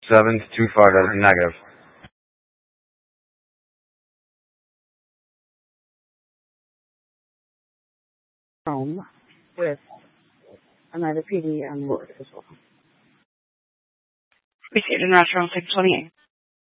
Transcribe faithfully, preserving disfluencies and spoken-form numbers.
Seven's too far. That's negative. Home with another P D on the board as well. Appreciate it in restaurant six twenty-eight.